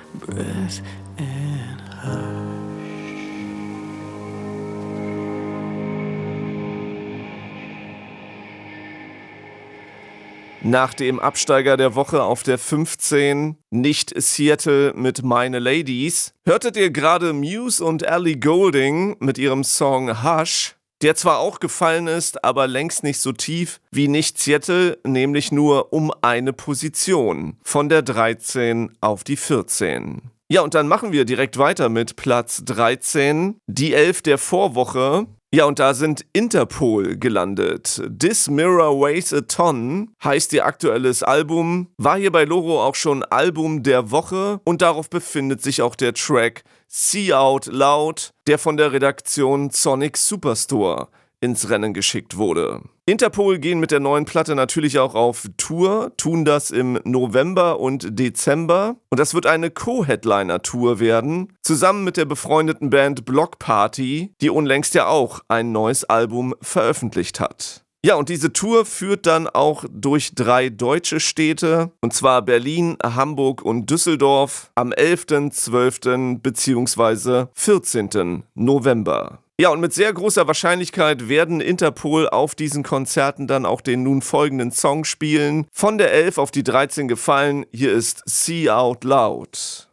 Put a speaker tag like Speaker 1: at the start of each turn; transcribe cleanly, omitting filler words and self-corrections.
Speaker 1: breath and hush.
Speaker 2: Nach dem Absteiger der Woche auf der 15, nicht Seattle mit Meine Ladies, hörtet ihr gerade Muse und Ellie Goulding mit ihrem Song Hush, der zwar auch gefallen ist, aber längst nicht so tief wie nicht Seattle, nämlich nur um eine Position, von der 13 auf die 14. Ja, und dann machen wir direkt weiter mit Platz 13, die 11 der Vorwoche. Ja, und da sind Interpol gelandet. This Mirror Weighs a Ton heißt ihr aktuelles Album, war hier bei Loro auch schon Album der Woche und darauf befindet sich auch der Track See Out Loud, der von der Redaktion Sonic Superstore ins Rennen geschickt wurde. Interpol gehen mit der neuen Platte natürlich auch auf Tour, tun das im November und Dezember. Und das wird eine Co-Headliner-Tour werden, zusammen mit der befreundeten Band Block Party, die unlängst ja auch ein neues Album veröffentlicht hat. Ja, und diese Tour führt dann auch durch 3 deutsche Städte, und zwar Berlin, Hamburg und Düsseldorf am 11., 12. bzw. 14. November. Ja, und mit sehr großer Wahrscheinlichkeit werden Interpol auf diesen Konzerten dann auch den nun folgenden Song spielen. Von der 11 auf die 13 gefallen, hier ist See Out Loud.